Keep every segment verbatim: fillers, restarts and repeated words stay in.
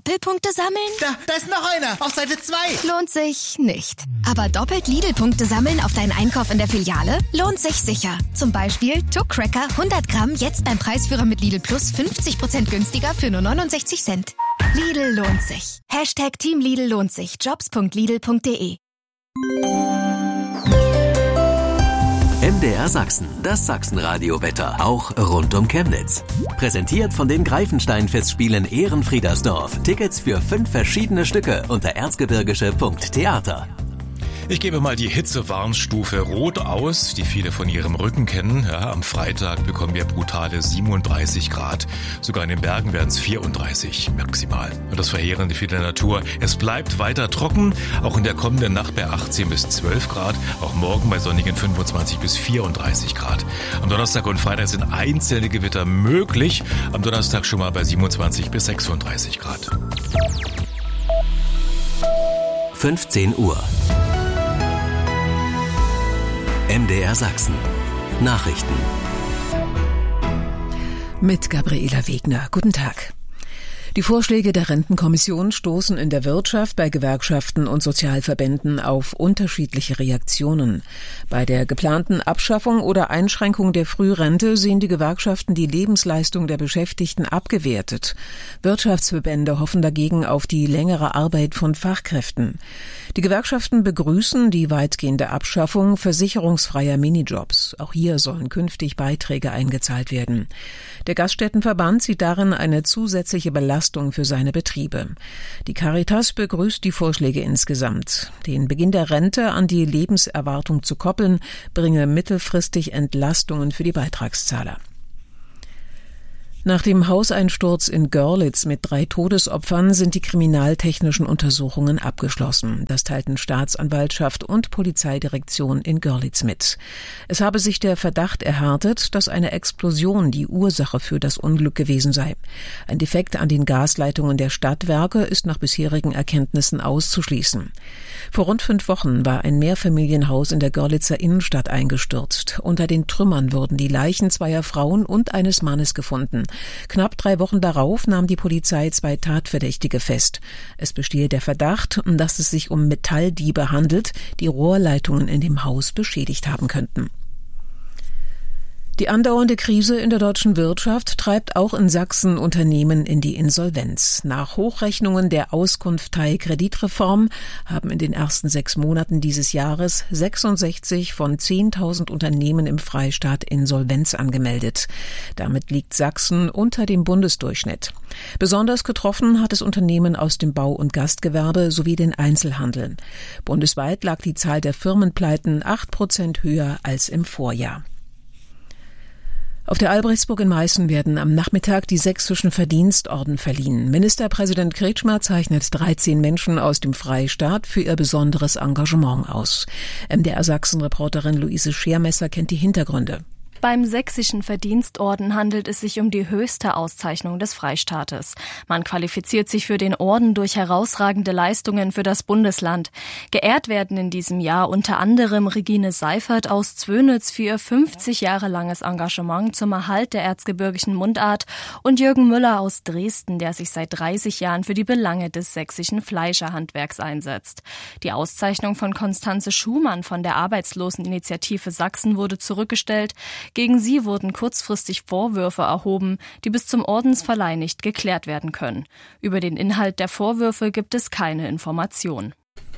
Doppelpunkte sammeln? Da, da ist noch einer, auf Seite zwei. Lohnt sich nicht. Aber doppelt Lidl-Punkte sammeln auf deinen Einkauf in der Filiale? Lohnt sich sicher. Zum Beispiel Tuck Cracker hundert Gramm, jetzt beim Preisführer mit Lidl Plus fünfzig Prozent günstiger für nur neunundsechzig Cent. Lidl lohnt sich. Hashtag Team Lidl lohnt sich. jobs punkt lidl punkt de. M D R Sachsen, das Sachsenradio-Wetter, auch rund um Chemnitz. Präsentiert von den Greifenstein-Festspielen Ehrenfriedersdorf. Tickets für fünf verschiedene Stücke unter erzgebirgische Punkt theater. Ich gebe mal die Hitzewarnstufe Rot aus, die viele von ihrem Rücken kennen. Ja, am Freitag bekommen wir brutale siebenunddreißig Grad. Sogar in den Bergen werden es vierunddreißig maximal. Und das Verheerende für die Natur: es bleibt weiter trocken, auch in der kommenden Nacht bei achtzehn bis zwölf Grad, auch morgen bei sonnigen fünfundzwanzig bis vierunddreißig Grad. Am Donnerstag und Freitag sind einzelne Gewitter möglich, am Donnerstag schon mal bei siebenundzwanzig bis sechsunddreißig Grad. fünfzehn Uhr. M D R Sachsen. Nachrichten. Mit Gabriela Wegner. Guten Tag. Die Vorschläge der Rentenkommission stoßen in der Wirtschaft, bei Gewerkschaften und Sozialverbänden auf unterschiedliche Reaktionen. Bei der geplanten Abschaffung oder Einschränkung der Frührente sehen die Gewerkschaften die Lebensleistung der Beschäftigten abgewertet. Wirtschaftsverbände hoffen dagegen auf die längere Arbeit von Fachkräften. Die Gewerkschaften begrüßen die weitgehende Abschaffung versicherungsfreier Minijobs. Auch hier sollen künftig Beiträge eingezahlt werden. Der Gaststättenverband sieht darin eine zusätzliche Belastung für seine Betriebe. Die Caritas begrüßt die Vorschläge insgesamt. Den Beginn der Rente an die Lebenserwartung zu koppeln, bringe mittelfristig Entlastungen für die Beitragszahler. Nach dem Hauseinsturz in Görlitz mit drei Todesopfern sind die kriminaltechnischen Untersuchungen abgeschlossen. Das teilten Staatsanwaltschaft und Polizeidirektion in Görlitz mit. Es habe sich der Verdacht erhärtet, dass eine Explosion die Ursache für das Unglück gewesen sei. Ein Defekt an den Gasleitungen der Stadtwerke ist nach bisherigen Erkenntnissen auszuschließen. Vor rund fünf Wochen war ein Mehrfamilienhaus in der Görlitzer Innenstadt eingestürzt. Unter den Trümmern wurden die Leichen zweier Frauen und eines Mannes gefunden. Knapp drei Wochen darauf nahm die Polizei zwei Tatverdächtige fest. Es bestehe der Verdacht, dass es sich um Metalldiebe handelt, die Rohrleitungen in dem Haus beschädigt haben könnten. Die andauernde Krise in der deutschen Wirtschaft treibt auch in Sachsen Unternehmen in die Insolvenz. Nach Hochrechnungen der Auskunftei Kreditreform haben in den ersten sechs Monaten dieses Jahres sechsundsechzig von zehntausend Unternehmen im Freistaat Insolvenz angemeldet. Damit liegt Sachsen unter dem Bundesdurchschnitt. Besonders getroffen hat es Unternehmen aus dem Bau- und Gastgewerbe sowie den Einzelhandel. Bundesweit lag die Zahl der Firmenpleiten acht Prozent höher als im Vorjahr. Auf der Albrechtsburg in Meißen werden am Nachmittag die sächsischen Verdienstorden verliehen. Ministerpräsident Kretschmer zeichnet dreizehn Menschen aus dem Freistaat für ihr besonderes Engagement aus. M D R Sachsen-Reporterin Luise Schermesser kennt die Hintergründe. Beim sächsischen Verdienstorden handelt es sich um die höchste Auszeichnung des Freistaates. Man qualifiziert sich für den Orden durch herausragende Leistungen für das Bundesland. Geehrt werden in diesem Jahr unter anderem Regine Seifert aus Zwönitz für ihr fünfzig Jahre langes Engagement zum Erhalt der erzgebirgischen Mundart und Jürgen Müller aus Dresden, der sich seit dreißig Jahren für die Belange des sächsischen Fleischerhandwerks einsetzt. Die Auszeichnung von Konstanze Schumann von der Arbeitsloseninitiative Sachsen wurde zurückgestellt. Gegen sie wurden kurzfristig Vorwürfe erhoben, die bis zum Ordensverleih nicht geklärt werden können. Über den Inhalt der Vorwürfe gibt es keine Information.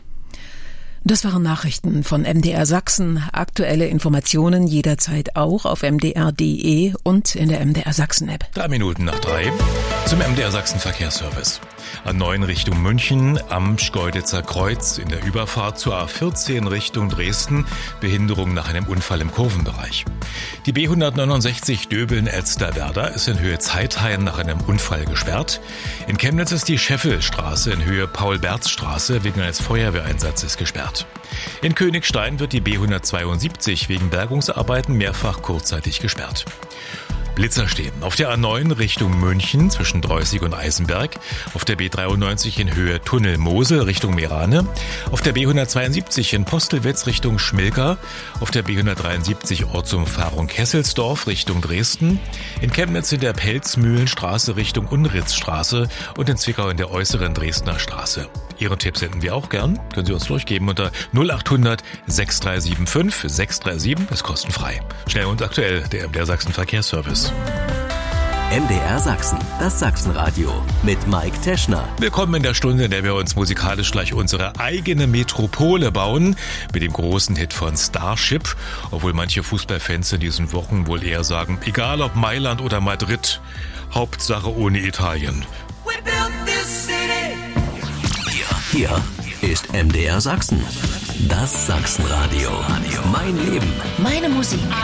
Das waren Nachrichten von M D R Sachsen. Aktuelle Informationen jederzeit auch auf m d r punkt d e und in der M D R Sachsen App. Drei Minuten nach drei zum M D R Sachsen Verkehrsservice. A neun Richtung München am Schkeuditzer Kreuz in der Überfahrt zur A vierzehn Richtung Dresden. Behinderung nach einem Unfall im Kurvenbereich. Die B hundertneunundsechzig Döbeln-Elsterwerda ist in Höhe Zeithain nach einem Unfall gesperrt. In Chemnitz ist die Scheffelstraße in Höhe Paul-Berz-Straße wegen eines Feuerwehreinsatzes gesperrt. In Königstein wird die B hundertzweiundsiebzig wegen Bergungsarbeiten mehrfach kurzzeitig gesperrt. Blitzer stehen. Auf der A neun Richtung München zwischen Dreußig und Eisenberg. Auf der B dreiundneunzig in Höhe Tunnel Mosel Richtung Meerane. Auf der B hundertzweiundsiebzig in Postelwitz Richtung Schmilka. Auf der B hundertdreiundsiebzig Ortsumfahrung Kesselsdorf Richtung Dresden. In Chemnitz in der Pelzmühlenstraße Richtung Unritzstraße und in Zwickau in der äußeren Dresdner Straße. Ihren Tipp senden wir auch gern. Können Sie uns durchgeben unter null acht hundert sechs drei sieben fünf sechs drei sieben. Das ist kostenfrei. Schnell und aktuell, der M D R Sachsen Verkehrsservice. M D R Sachsen, das Sachsenradio mit Mike Teschner. Willkommen in der Stunde, in der wir uns musikalisch gleich unsere eigene Metropole bauen, mit dem großen Hit von Starship, obwohl manche Fußballfans in diesen Wochen wohl eher sagen, egal ob Mailand oder Madrid, Hauptsache ohne Italien. Hier ist M D R Sachsen, das Sachsenradio. Mein Leben, Meine Musik.